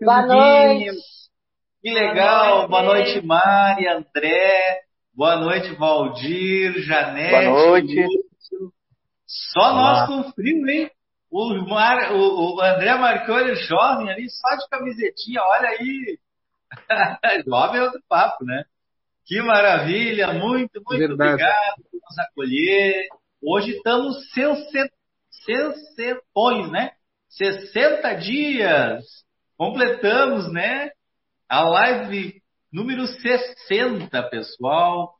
Boa noite. Que legal. Boa noite, Mari, André. Boa noite, Valdir, Janete. Boa noite. Lúcio. Só nós com frio, hein? O André marcou ele jovem ali, só de camisetinha. Olha aí. Jovem é outro papo, né? Que maravilha. Muito obrigado por nos acolher. Hoje estamos sessentões, né? 60 dias. Completamos, né? A live número 60, pessoal.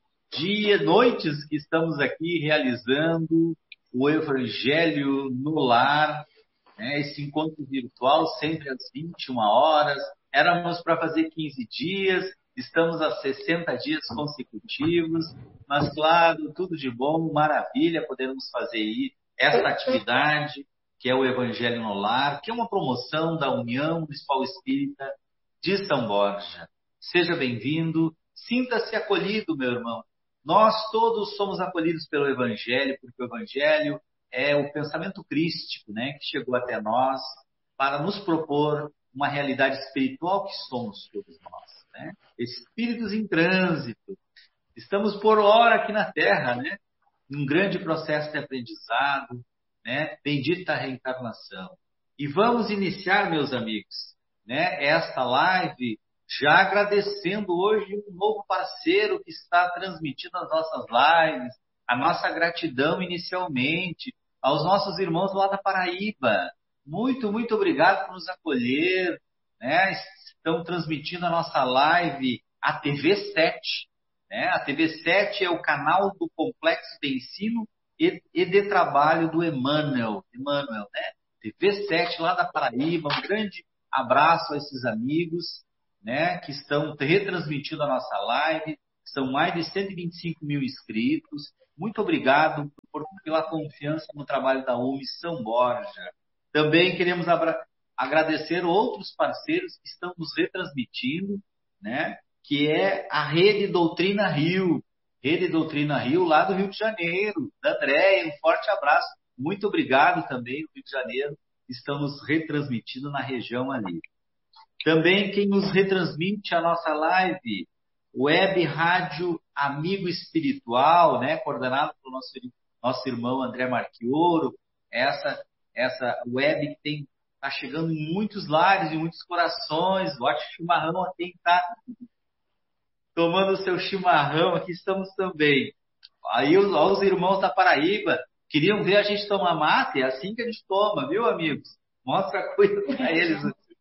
Noites que estamos aqui realizando o Evangelho no Lar, né? Esse encontro virtual sempre às 21 horas. Éramos para fazer 15 dias, estamos a 60 dias consecutivos, mas claro, tudo de bom, maravilha, podemos fazer aí esta atividade que é o Evangelho no Lar, que é uma promoção da União Municipal Espírita de São Borja. Seja bem-vindo, sinta-se acolhido, meu irmão. Nós todos somos acolhidos pelo Evangelho, porque o Evangelho é o pensamento crístico, né, que chegou até nós para nos propor uma realidade espiritual que somos todos nós, né? Espíritos em trânsito. Estamos por hora aqui na Terra, né? Num grande processo de aprendizado, né? Bendita a reencarnação. E vamos iniciar, meus amigos, né, esta live já agradecendo hoje um novo parceiro que está transmitindo as nossas lives, a nossa gratidão inicialmente aos nossos irmãos lá da Paraíba. Muito obrigado por nos acolher, né? Estão transmitindo a nossa live, a TV 7, né? A TV 7 é o canal do Complexo de Ensino e de Trabalho do Emmanuel, né? TV 7 lá da Paraíba. Um grande abraço a esses amigos, né, que estão retransmitindo a nossa live. São mais de 125 mil inscritos. Muito obrigado pela confiança no trabalho da UME São Borja. Também queremos agradecer outros parceiros que estão nos retransmitindo, né, que é a Rede Doutrina Rio. Rede Doutrina Rio, lá do Rio de Janeiro. Da Andréia, um forte abraço. Muito obrigado também, Rio de Janeiro. Estão nos retransmitindo na região ali. Também quem nos retransmite a nossa live, Web Rádio Amigo Espiritual, né, coordenado pelo nosso irmão André Marchioro. Essa web que está chegando em muitos lares, em muitos corações. Bote chimarrão a quem está tomando o seu chimarrão, aqui estamos também. Aí os irmãos da Paraíba queriam ver a gente tomar mate, é assim que a gente toma, viu, amigos? Mostra a coisa para eles.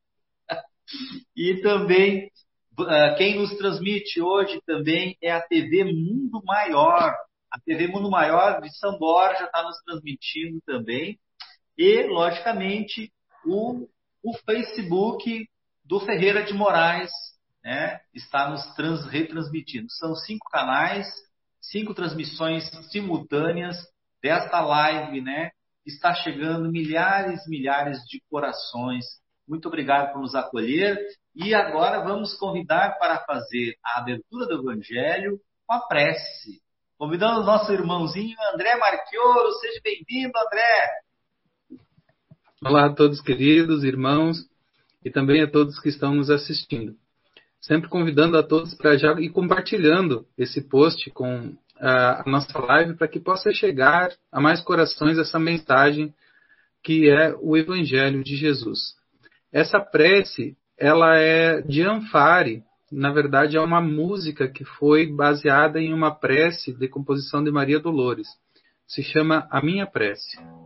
E também, quem nos transmite hoje também é a TV Mundo Maior. A TV Mundo Maior de São Borja está nos transmitindo também. E, logicamente, o Facebook do Ferreira de Moraes, né, está nos retransmitindo. São 5 canais, 5 transmissões simultâneas desta live, né? Está chegando milhares de corações. Muito obrigado por nos acolher. E agora vamos convidar para fazer a abertura do Evangelho com a prece. Convidando o nosso irmãozinho André Marchioro. Seja bem-vindo, André. Olá a todos, queridos irmãos, e também a todos que estão nos assistindo. Sempre convidando a todos para já ir compartilhando esse post com a nossa live, para que possa chegar a mais corações essa mensagem que é o Evangelho de Jesus. Essa prece, ela é de Anfari. Na verdade, é uma música que foi baseada em uma prece de composição de Maria Dolores. Se chama A Minha Prece.